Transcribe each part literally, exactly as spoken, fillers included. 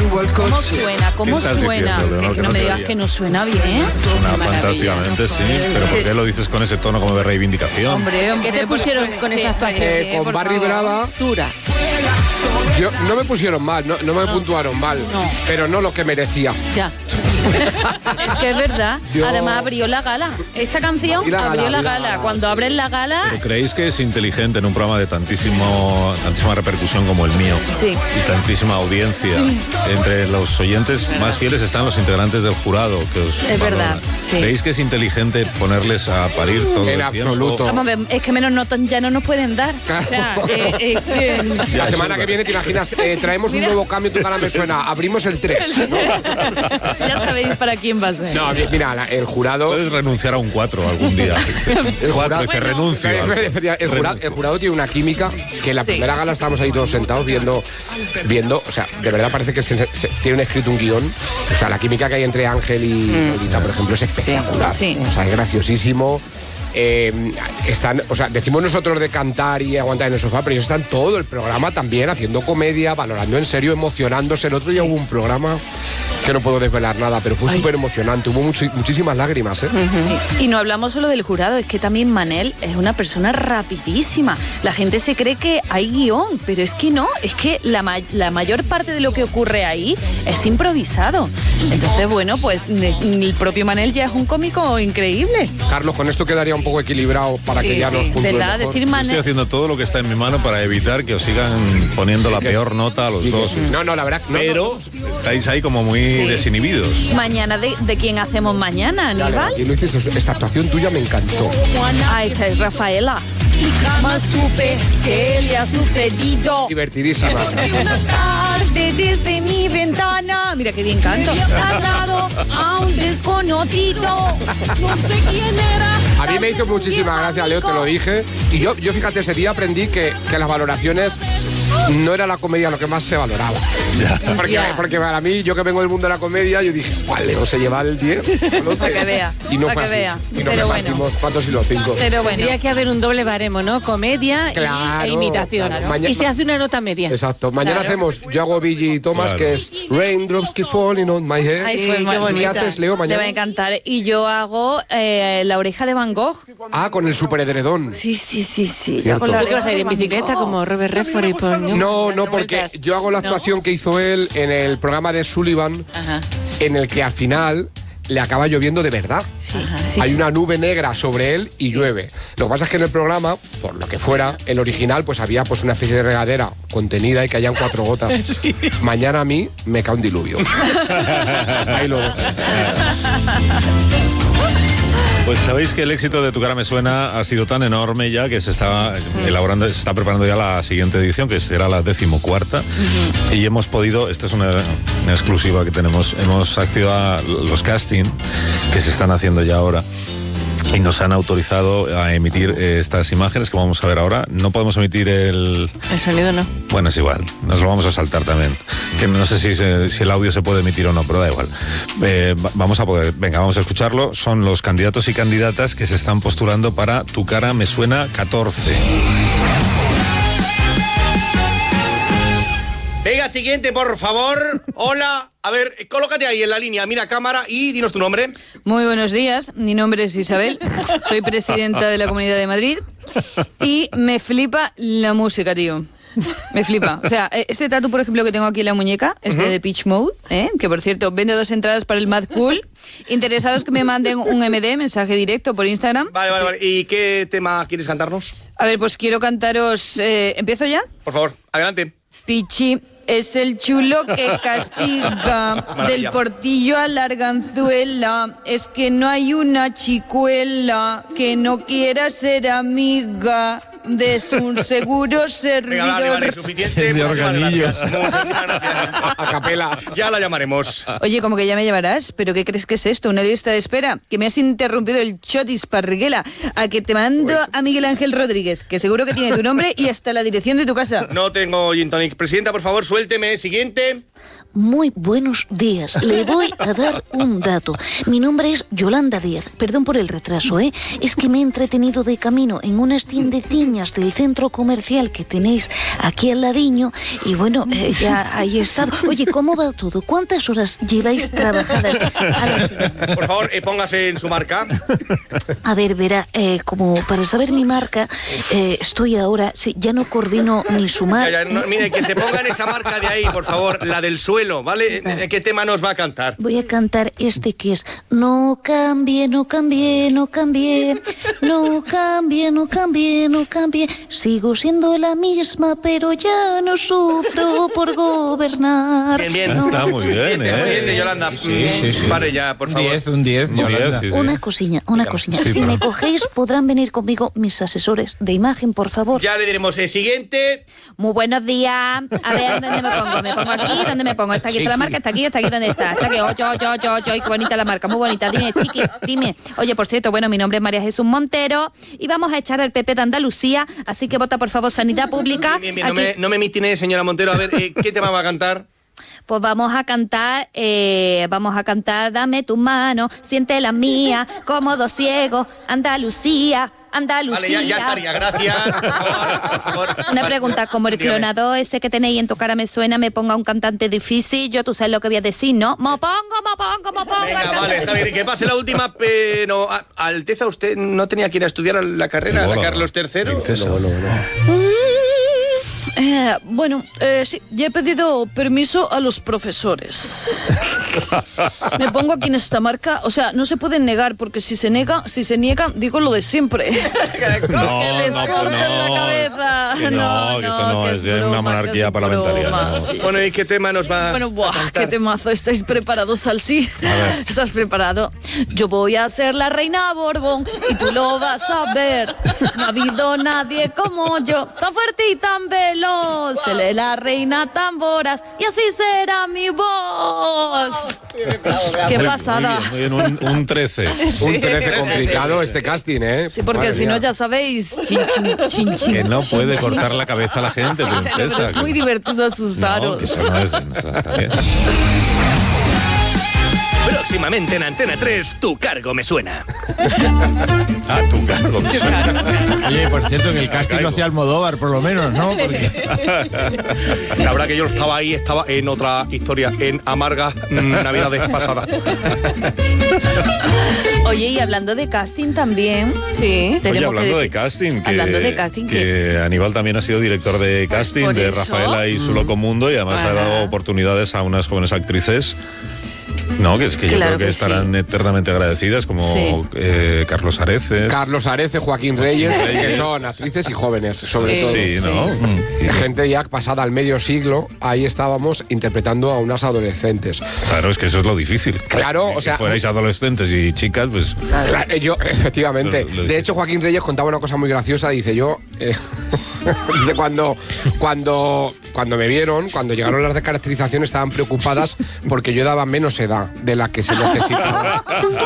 subo al ¿Cómo coche. suena? ¿Cómo ¿Qué estás suena? diciendo, Leonor, que, que que no no me se digas oía? que no suena bien. Suena fantásticamente, sí. Pero ¿por qué lo dices con ese tono como de reivindicación? Hombre, hombre, ¿Qué te pusieron con esa actuación? Eh, con por Barry favor. Brava, Dura. yo, no me pusieron mal, no, no me puntuaron mal, No. pero no lo que merecía. Ya. Es que es verdad. Yo- Además abrió la gala. Esta canción Y la gala, abrió la y la gala. gala, Cuando sí. abres la gala, ¿Pero creéis que es inteligente en un programa de tantísimo, tantísima repercusión como el mío? Sí. Y tantísima audiencia. Entre los oyentes más fieles están los integrantes del jurado. Que os Es valoran. verdad, sí. ¿Creéis que es inteligente ponerles a parir todo En el absoluto. tiempo? vamos a ver, es que menos notas ya no nos pueden dar. O sea, eh, eh, eh, La Ya, semana sí, que viene, ¿te imaginas? Eh, traemos un nuevo cambio, tu cara me suena. Abrimos el tres. ¿no? ya sabéis para quién va a ser. No, mi- mira, la- el jurado. Puedes renunciar a un cuatro algún día. El cuatro, jurado- dice renuncio. El jurado, el jurado tiene una química que en la Sí. primera gala estábamos ahí todos sentados viendo, viendo, o sea, de verdad parece que se, se- tienen escrito un guión. O sea, la química que hay entre Ángel y Edita, por ejemplo, es espectacular. Sí. O sea, es graciosísimo. Eh, están, o sea, decimos nosotros de cantar y aguantar en el sofá, pero ellos están todo el programa también haciendo comedia, valorando en serio, emocionándose. El otro día hubo un programa que no puedo desvelar nada, pero fue súper emocionante. Hubo muchi- muchísimas lágrimas, ¿eh? Y no hablamos solo del jurado, es que también Manel es una persona rapidísima. La gente se cree que hay guión, pero es que no, es que la, ma- la mayor parte de lo que ocurre ahí es improvisado. Entonces, bueno, pues ne- el propio Manel ya es un cómico increíble. Carlos, con esto quedaría un poco equilibrado para que Sí, ya sí. nos puntúen ¿Verdad? mejor. Decir Estoy Manel... haciendo todo lo que está en mi mano para evitar que os sigan poniendo la peor nota a los Y que- dos. No, no, la verdad. no, Pero estáis ahí como muy Sí. desinhibidos. Mañana, de, ¿de quién hacemos mañana, no. Aníbal? Y lo dices, esta actuación tuya me encantó. Ah, esta es Rafaela. Jamás supe que le ha sucedido. Divertidísima. Una tarde desde mi ventana. Mira qué bien canto. Al lado a un desconocido. No sé quién era. A mí me hizo muchísima gracia, Leo, te lo dije. Y yo, yo fíjate, ese día aprendí que, que las valoraciones no era la comedia lo que más se valoraba. Porque, Ya. porque para mí, yo que vengo del mundo de la comedia, yo dije, ¿cuál Leo se lleva el diez? Para que vea, Y no para fue que así. vea. Y nos Pero bueno. repartimos cuántos y los cinco. Pero bueno. Tendría que haber un doble baremo, ¿no? Comedia y- Claro, e imitación. claro. Maña- Y se hace una nota media. Exacto. Mañana Claro. hacemos, yo hago Billy y Thomas, Claro. que es Raindrops Keep Falling on My Head. Ay, Sí, fue qué mal- ¿Qué bonita. haces, Leo, Te va a mañana? encantar. Y yo hago eh, la oreja de Van Gogh. Ah, con el superedredón. Sí, sí, sí, sí. Yo Cierto. hago la ¿Tú qué vas a ir oreja en de Van bicicleta Gogh. como Robert Redford y Paul Newman? No, dando no, porque vueltas? yo hago la ¿No? actuación que hizo él en el programa de Sullivan, Ajá. en el que al final le acaba lloviendo de verdad. Sí, sí, Hay sí. una nube negra sobre él y llueve. Lo que pasa es que en el programa, por lo que fuera, el original, pues había pues una especie de regadera contenida y que hayan cuatro gotas. Mañana a mí me cae un diluvio. Ahí lo dejo. Pues sabéis que el éxito de Tu cara me suena ha sido tan enorme ya que se está elaborando, se está preparando ya la siguiente edición, que será la decimocuarta. Y hemos podido, esta es una, una exclusiva que tenemos, hemos accedido a los casting que se están haciendo ya ahora. Y nos han autorizado a emitir eh, estas imágenes que vamos a ver ahora. No podemos emitir el... El sonido no. Bueno, es igual, nos lo vamos a saltar también. Que no sé si, se- si el audio se puede emitir o no, pero da igual. Eh, va- vamos a poder, venga, vamos a escucharlo. Son los candidatos y candidatas que se están postulando para Tu cara me suena catorce. Venga, siguiente, por favor. Hola. A ver, colócate ahí en la línea, mira cámara y dinos tu nombre. Muy buenos días, mi nombre es Isabel, soy presidenta de la Comunidad de Madrid y me flipa la música, tío. Me flipa. O sea, este tatu, por ejemplo, que tengo aquí en la muñeca, es de The Pitch Mode, ¿eh? Que por cierto, vende dos entradas para el Mad Cool. Interesados que me manden un M D, mensaje directo por Instagram. Vale, vale, vale. ¿Y qué tema quieres cantarnos? A ver, pues quiero cantaros... eh, ¿Empiezo ya? Por favor, adelante. Pichi es el chulo que castiga, del portillo a la arganzuela, es que no hay una chicuela que no quiera ser amiga de su seguro servidor. Venga, vale, vale, suficiente. De Muchísimas organillo. gracias. Muchísimas gracias. A capela. Ya la llamaremos. Oye, como que ya me llevarás, ¿pero qué crees que es esto? ¿Una lista de espera? Que me has interrumpido el chotis parriguela, a que te mando a Miguel Ángel Rodríguez, que seguro que tiene tu nombre y hasta la dirección de tu casa. No tengo gin tonic. Presidenta, por favor, suélteme. Siguiente. Muy buenos días. Le voy a dar un dato. Mi nombre es Yolanda Díaz. Perdón por el retraso, ¿eh? Es que me he entretenido de camino en unas tiendecinas cabañas del centro comercial que tenéis aquí al ladiño y bueno, eh, ya ahí he estado. Oye, ¿cómo va todo? ¿Cuántas horas lleváis trabajadas a la semana? Por favor, eh, póngase en su marca. A ver, verá, eh, como para saber mi marca, eh, estoy ahora, sí, ya no coordino ni sumar. Ya, ya, no, mire, que se pongan esa marca de ahí, por favor, la del suelo, ¿vale? ¿Qué tema nos va a cantar? Voy a cantar este que es no cambie, no cambie, no cambie, no cambie, no cambie, no cambie. Sigo siendo la misma, pero ya no sufro por gobernar. Bien, bien. No. Está muy bien, ¿eh? Suficiente, Yolanda. Sí, sí, sí. Vale ya, por Un favor. diez, un diez, Un Yolanda. diez, sí, sí. Una cosilla, una cosilla. Sí, si pero- me cogéis, podrán venir conmigo mis asesores de imagen, por favor. Ya le diremos el siguiente. Muy buenos días. A ver, ¿dónde me pongo? ¿Me pongo aquí? ¿Dónde me pongo? ¿Está aquí está la marca? ¿Está aquí? ¿Está aquí? ¿Dónde está? Está aquí. ocho, ocho, ocho, ocho. Ay, qué bonita la marca. Muy bonita. Dime, chiqui, dime. Oye, por cierto, bueno, mi nombre es María Jesús Montero y vamos a echar al P P de Andalucía, así que vota, por favor, Sanidad Pública. Bien, bien, bien. No, Aquí- me, no me mitine, señora Montero. A ver, eh, ¿qué tema va a cantar? Pues vamos a cantar, eh, vamos a cantar Dame tu mano, siente la mía, como dos ciegos, Andalucía, Andalucía. Vale, ya, ya estaría. Gracias. Por favor, por favor. Una pregunta, como el Dígame. clonador ese que tenéis en tu cara me suena, me ponga un cantante difícil, yo tú sabes lo que voy a decir, ¿no? ¡Mo pongo, mo pongo, mo pongo! Venga, cantante vale, está bien. Que pase la última, pero... a- Alteza, ¿usted no tenía que ir a estudiar la carrera, la Hola, Carlos tercero? princesa. Eh, bueno, eh, sí, ya he pedido permiso a los profesores. Me pongo aquí en esta marca, o sea, no se pueden negar, porque si se niega, si se niegan, digo lo de siempre. No, que les no, corten no. la cabeza. Que no, que eso no, es broma, una que monarquía es parlamentaria, broma. no. Sí, sí. Bueno, ¿y qué tema nos va Bueno, buah, a cantar? qué temazo. ¿Estáis preparados, Salsi? ¿Estás preparado? Yo voy a ser la reina Borbón y tú lo vas a ver. No ha habido nadie como yo, tan fuerte y tan veloz. Seré la reina tamboras y así será mi voz. Qué Muy- pasada. Muy bien, muy bien, un, un trece. Un trece complicado este casting, ¿eh? Sí, porque Madre si no, mía. ya sabéis, chin, chin, chin, chin. Que no puede cortar la cabeza a la gente, Pero princesa. es muy que- divertido No, asustaros. que eso no es, no está bien. Próximamente en Antena tres, Tu cargo me suena. Ah, tu cargo. me suena. Oye, por cierto, que el casting lo hacía Almodóvar, por lo menos, ¿no? Porque La verdad que yo estaba ahí, estaba en otra historia, en amargas mm, navidades pasadas. Oye, y hablando de casting también, Sí. tenemos Oye, hablando que de decir- casting, que, hablando de casting, que, que Aníbal también ha sido director de casting por de eso. Rafaela y su Loco Mundo y además ha dado oportunidades a unas jóvenes actrices. No, que es que yo Claro creo que, que estarán eternamente agradecidas, como Sí. eh, Carlos Areces. Carlos Arece, Joaquín Reyes, que son actrices y jóvenes, sobre Sí. todo. Sí, ¿no? Mm. Y gente ya pasada al medio siglo, ahí estábamos interpretando a unas adolescentes. Claro, es que eso es lo difícil. Claro, Si o sea- fuerais adolescentes y chicas, pues... Claro, yo, efectivamente. Lo- lo De dices. hecho, Joaquín Reyes contaba una cosa muy graciosa. Dice yo, eh, dice cuando, cuando, cuando me vieron, cuando llegaron las descaracterizaciones, estaban preocupadas porque yo daba menos edad de la que se necesitaba.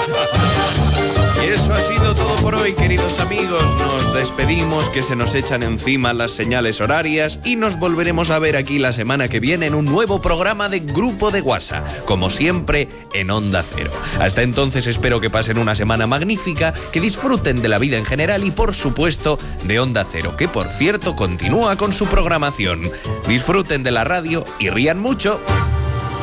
Y eso ha sido todo por hoy, queridos amigos. Nos despedimos, que se nos echan encima las señales horarias y nos volveremos a ver aquí la semana que viene en un nuevo programa de Grupo de WhatsApp, como siempre en Onda Cero. Hasta entonces espero que pasen una semana magnífica, que disfruten de la vida en general y por supuesto de Onda Cero, que por cierto continúa con su programación. Disfruten de la radio y rían mucho.